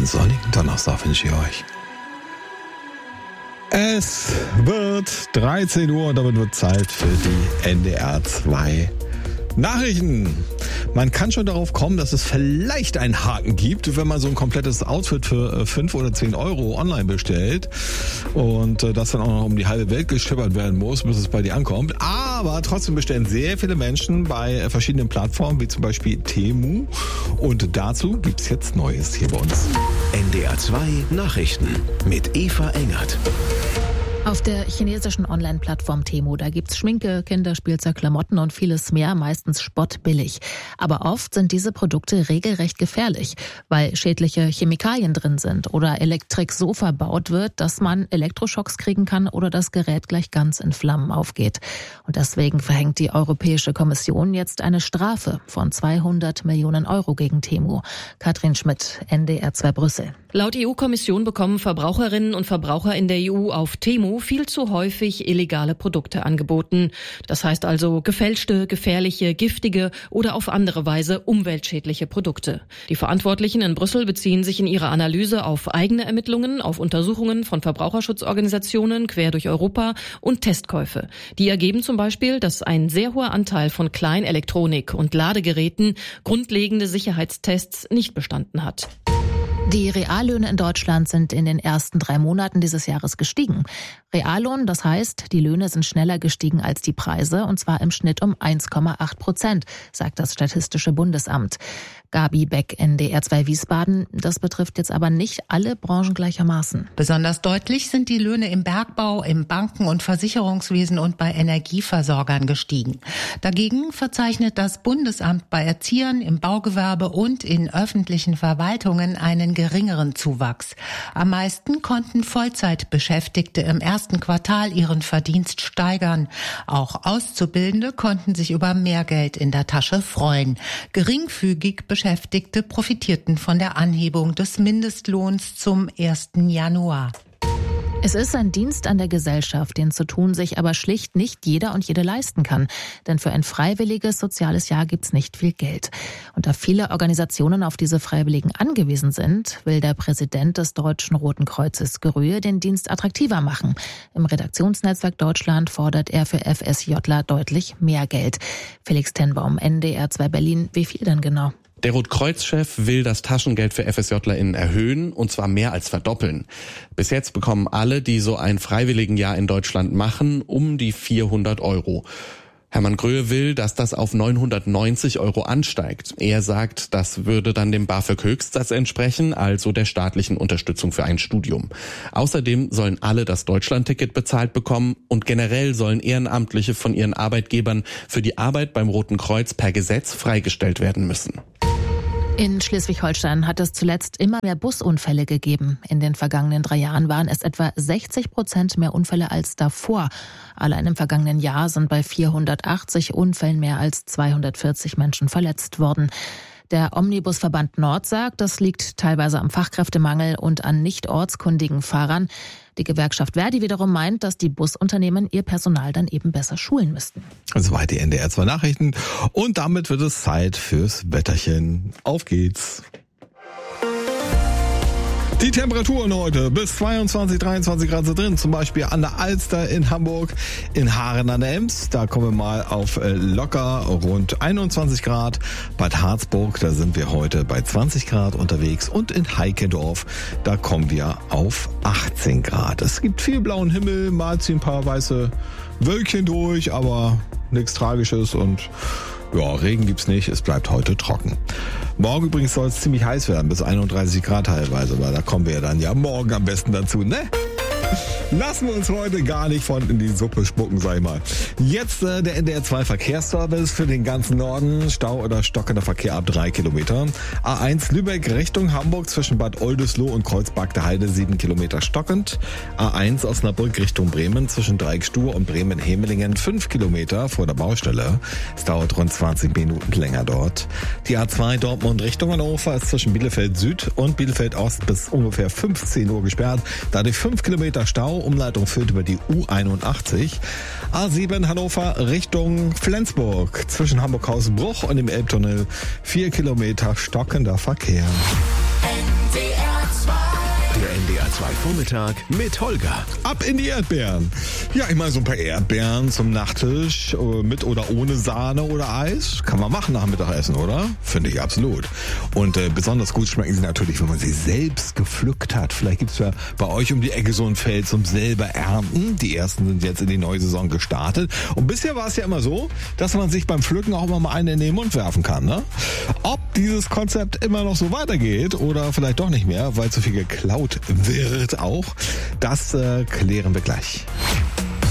Einen sonnigen Donnerstag wünsche ich euch. Es wird 13 Uhr und damit wird Zeit für die NDR 2 Nachrichten. Man kann schon darauf kommen, dass es vielleicht einen Haken gibt, wenn man so ein komplettes Outfit für 5 oder 10 Euro online bestellt und das dann auch noch um die halbe Welt geschippert werden muss, bis es bei dir ankommt. Aber trotzdem bestellen sehr viele Menschen bei verschiedenen Plattformen, wie zum Beispiel Temu. Und dazu gibt's jetzt Neues hier bei uns. NDR 2 Nachrichten mit Eva Engert. Auf der chinesischen Online-Plattform Temu, da gibt's Schminke, Kinderspielzeug, Klamotten und vieles mehr, meistens spottbillig. Aber oft sind diese Produkte regelrecht gefährlich, weil schädliche Chemikalien drin sind oder Elektrik so verbaut wird, dass man Elektroschocks kriegen kann oder das Gerät gleich ganz in Flammen aufgeht. Und deswegen verhängt die Europäische Kommission jetzt eine Strafe von 200 Millionen Euro gegen Temu. Katrin Schmidt, NDR 2 Brüssel. Laut EU-Kommission bekommen Verbraucherinnen und Verbraucher in der EU auf Temu viel zu häufig illegale Produkte angeboten. Das heißt also gefälschte, gefährliche, giftige oder auf andere Weise umweltschädliche Produkte. Die Verantwortlichen in Brüssel beziehen sich in ihrer Analyse auf eigene Ermittlungen, auf Untersuchungen von Verbraucherschutzorganisationen quer durch Europa und Testkäufe. Die ergeben zum Beispiel, dass ein sehr hoher Anteil von Kleinelektronik und Ladegeräten grundlegende Sicherheitstests nicht bestanden hat. Die Reallöhne in Deutschland sind in den ersten 3 Monaten dieses Jahres gestiegen. Reallohn, das heißt, die Löhne sind schneller gestiegen als die Preise, und zwar im Schnitt um 1,8%, sagt das Statistische Bundesamt. Gabi Beck, NDR 2 Wiesbaden. Das betrifft jetzt aber nicht alle Branchen gleichermaßen. Besonders deutlich sind die Löhne im Bergbau, im Banken- und Versicherungswesen und bei Energieversorgern gestiegen. Dagegen verzeichnet das Bundesamt bei Erziehern, im Baugewerbe und in öffentlichen Verwaltungen einen geringeren Zuwachs. Am meisten konnten Vollzeitbeschäftigte im ersten Quartal ihren Verdienst steigern. Auch Auszubildende konnten sich über mehr Geld in der Tasche freuen. Geringfügig Beschäftigte profitierten von der Anhebung des Mindestlohns zum 1. Januar. Es ist ein Dienst an der Gesellschaft, den zu tun sich aber schlicht nicht jeder und jede leisten kann. Denn für ein freiwilliges soziales Jahr gibt's nicht viel Geld. Und da viele Organisationen auf diese Freiwilligen angewiesen sind, will der Präsident des Deutschen Roten Kreuzes Gerühe den Dienst attraktiver machen. Im Redaktionsnetzwerk Deutschland fordert er für FSJler deutlich mehr Geld. Felix Tenbaum, NDR 2 Berlin. Wie viel denn genau? Der Rotkreuz-Chef will das Taschengeld für FSJlerInnen erhöhen, und zwar mehr als verdoppeln. Bis jetzt bekommen alle, die so ein Freiwilligenjahr in Deutschland machen, um die 400 Euro. Hermann Gröhe will, dass das auf 990 Euro ansteigt. Er sagt, das würde dann dem BAföG-Höchstsatz entsprechen, also der staatlichen Unterstützung für ein Studium. Außerdem sollen alle das Deutschlandticket bezahlt bekommen und generell sollen Ehrenamtliche von ihren Arbeitgebern für die Arbeit beim Roten Kreuz per Gesetz freigestellt werden müssen. In Schleswig-Holstein hat es zuletzt immer mehr Busunfälle gegeben. In den vergangenen 3 Jahren waren es etwa 60% mehr Unfälle als davor. Allein im vergangenen Jahr sind bei 480 Unfällen mehr als 240 Menschen verletzt worden. Der Omnibusverband Nord sagt, das liegt teilweise am Fachkräftemangel und an nicht ortskundigen Fahrern. Die Gewerkschaft Verdi wiederum meint, dass die Busunternehmen ihr Personal dann eben besser schulen müssten. Soweit die NDR 2 Nachrichten. Und damit wird es Zeit fürs Wetterchen. Auf geht's. Die Temperaturen heute bis 22, 23 Grad sind drin, zum Beispiel an der Alster in Hamburg, in Haaren an der Ems, da kommen wir mal auf locker rund 21 Grad. Bad Harzburg, da sind wir heute bei 20 Grad unterwegs, und in Heikendorf, da kommen wir auf 18 Grad. Es gibt viel blauen Himmel, mal ziehen ein paar weiße Wölkchen durch, aber nichts Tragisches, und ja, Regen gibt's nicht, es bleibt heute trocken. Morgen übrigens soll es ziemlich heiß werden, bis 31 Grad teilweise, weil da kommen wir dann ja morgen am besten dazu, ne? Lassen wir uns heute gar nicht von in die Suppe spucken, sag ich mal. Jetzt der NDR 2 Verkehrsservice für den ganzen Norden. Stau oder stockender Verkehr ab 3 Kilometer. A1 Lübeck Richtung Hamburg zwischen Bad Oldesloe und Kreuzberg der Heide 7 Kilometer stockend. A1 Osnabrück Richtung Bremen zwischen Dreieckstuhr und Bremen-Hemelingen 5 Kilometer vor der Baustelle. Es dauert rund 20 Minuten länger dort. Die A2 Dortmund Richtung Hannover ist zwischen Bielefeld Süd und Bielefeld Ost bis ungefähr 15 Uhr gesperrt. Dadurch 5 Kilometer Stau. Umleitung führt über die U81. A7 Hannover Richtung Flensburg. Zwischen Hamburg-Hausbruch und dem Elbtunnel 4 Kilometer stockender Verkehr. NDR Der NDR 2 Vormittag mit Holger. Ab in die Erdbeeren. Ja, ich meine, so ein paar Erdbeeren zum Nachtisch mit oder ohne Sahne oder Eis kann man machen nach dem Mittagessen, oder? Finde ich absolut. Und besonders gut schmecken sie natürlich, wenn man sie selbst gepflückt hat. Vielleicht gibt's ja bei euch um die Ecke so ein Feld zum selber ernten. Die ersten sind jetzt in die neue Saison gestartet. Und bisher war es ja immer so, dass man sich beim Pflücken auch immer mal eine in den Mund werfen kann, ne? Ob dieses Konzept immer noch so weitergeht oder vielleicht doch nicht mehr, weil zu viel geklaut wird auch, das klären wir gleich.